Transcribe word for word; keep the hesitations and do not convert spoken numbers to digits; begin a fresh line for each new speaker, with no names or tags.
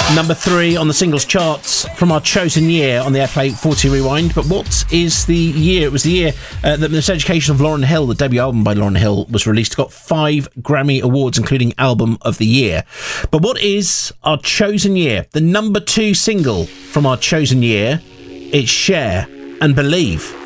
Number three on the singles charts from our chosen year on the Airplay forty Rewind. But what is the year? It was the year uh, that Miseducation of Lauryn Hill, the debut album by Lauryn Hill, was released. It got five Grammy Awards, including Album of the Year. But what is our chosen year? The number two single from our chosen year, it's Cher and Believe.